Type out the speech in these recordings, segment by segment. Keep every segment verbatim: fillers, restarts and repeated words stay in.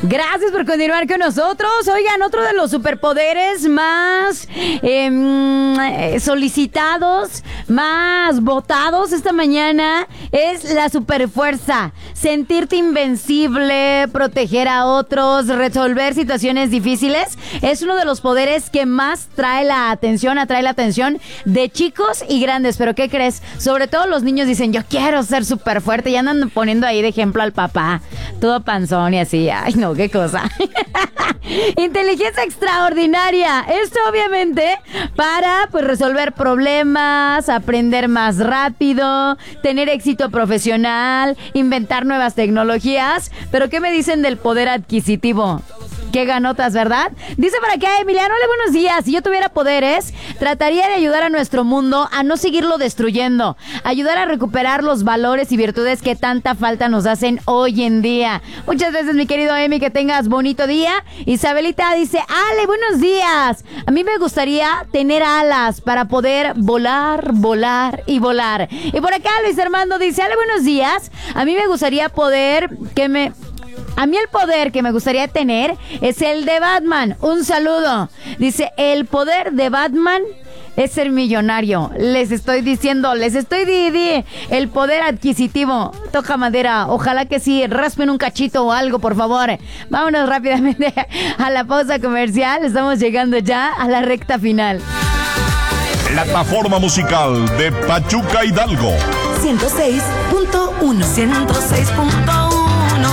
Gracias por continuar con nosotros. Oigan, otro de los superpoderes más eh, solicitados, más votados esta mañana es la superfuerza. Sentirte invencible, proteger a otros, resolver situaciones difíciles. Es uno de los poderes que más trae la atención, atrae la atención de chicos y grandes. Pero ¿qué crees? Sobre todo los niños dicen, yo quiero ser súper fuerte. Y andan poniendo ahí de ejemplo al papá, todo panzón y así. Ay, no, qué cosa. Inteligencia extraordinaria. Esto obviamente para pues resolver problemas, aprender más rápido, tener éxito profesional, inventar nuevas tecnologías. Pero ¿qué me dicen del poder adquisitivo? Qué ganotas, ¿verdad? Dice por acá Emiliano, hola, buenos días. Si yo tuviera poderes, trataría de ayudar a nuestro mundo a no seguirlo destruyendo, ayudar a recuperar los valores y virtudes que tanta falta nos hacen hoy en día. Muchas veces, mi querido Emi, que tengas bonito día. Isabelita dice, Ale, buenos días. A mí me gustaría tener alas para poder volar, volar y volar. Y por acá Luis Armando dice, Ale, buenos días. A mí me gustaría poder que me... A mí el poder que me gustaría tener es el de Batman. Un saludo. Dice, el poder de Batman es ser millonario. Les estoy diciendo, les estoy diciendo, el poder adquisitivo. Toca madera. Ojalá que sí, raspen un cachito o algo, por favor. Vámonos rápidamente a la pausa comercial. Estamos llegando ya a la recta final. Plataforma musical de Pachuca Hidalgo. ciento seis punto uno. ciento seis punto uno.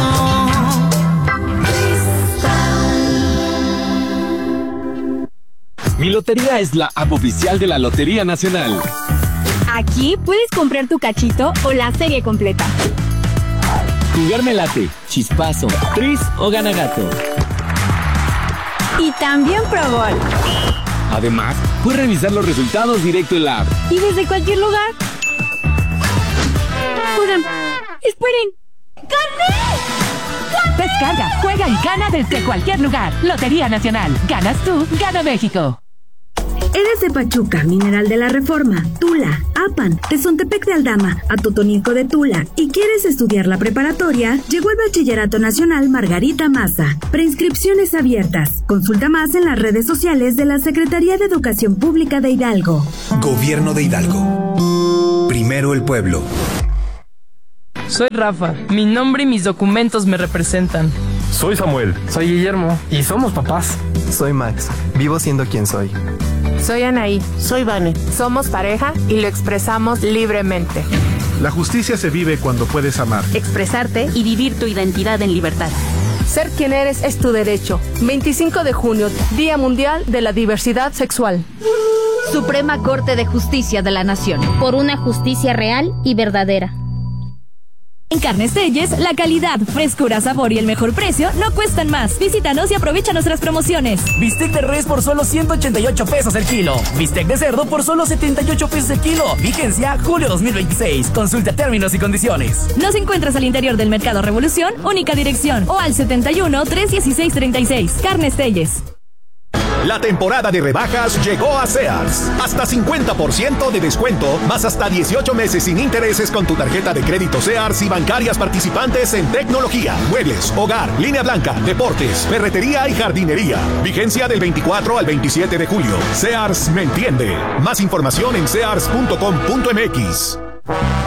Mi Lotería es la app oficial de la Lotería Nacional. Aquí puedes comprar tu cachito o la serie completa. Jugar me late, chispazo, tris o gana gato. Y también Pro Bowl. Además, puedes revisar los resultados directo en la app. Y desde cualquier lugar. Oigan, esperen. ¡Gané! Descarga, juega y gana desde cualquier lugar. Lotería Nacional. Ganas tú, gana México. Eres de Pachuca, Mineral de la Reforma, Tula, Apan, Tezontepec de Aldama, Atotonilco de Tula y quieres estudiar la preparatoria, llegó el Bachillerato Nacional Margarita Maza. Preinscripciones abiertas. Consulta más en las redes sociales de la Secretaría de Educación Pública de Hidalgo. Gobierno de Hidalgo. Primero el pueblo. Soy Rafa, mi nombre y mis documentos me representan. Soy Samuel. Soy Guillermo. Y somos papás. Soy Max, vivo siendo quien soy. Soy Anaí. Soy Vane. Somos pareja y lo expresamos libremente. La justicia se vive cuando puedes amar, expresarte y vivir tu identidad en libertad. Ser quien eres es tu derecho. veinticinco de junio, Día Mundial de la Diversidad Sexual. Suprema Corte de Justicia de la Nación. Por una justicia real y verdadera. En Carnes Telles, la calidad, frescura, sabor y el mejor precio no cuestan más. Visítanos y aprovecha nuestras promociones. Bistec de res por solo ciento ochenta y ocho pesos el kilo. Bistec de cerdo por solo setenta y ocho pesos el kilo. Vigencia julio dos mil veintiséis. Consulta términos y condiciones. Nos encuentras al interior del Mercado Revolución, única dirección, o al setenta y uno, trescientos dieciséis, treinta y seis. Carnes Telles. La temporada de rebajas llegó a Sears. Hasta cincuenta por ciento de descuento, más hasta dieciocho meses sin intereses con tu tarjeta de crédito Sears y bancarias participantes en tecnología, muebles, hogar, línea blanca, deportes, ferretería y jardinería. Vigencia del veinticuatro al veintisiete de julio. Sears me entiende. Más información en sears punto com punto m x.